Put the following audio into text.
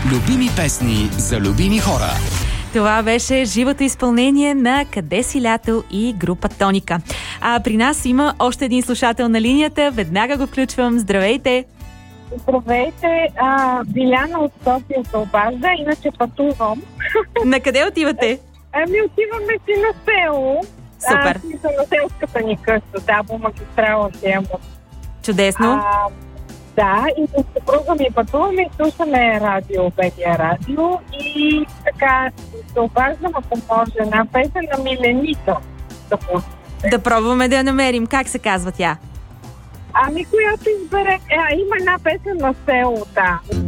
Любими песни за любими хора. Това беше живото изпълнение на "Къде си лято" и група Тоника. А при нас има още един слушател на линията. Веднага го включвам. Здравейте! Здравейте, Биляна от София се обажда, иначе пътувам. На къде отивате? Отиваме си на село. Супер. На селската ни къща, да, по магистрала Хемус. Чудесно. Да, и с съпруга ми пътуваме и слушаме радио, БГ радио и така се обаждам, ако може, една песен на Миленица да пуснете. Да пробваме да я намерим. Как се казва тя? Която избере. Има една песен на село, да.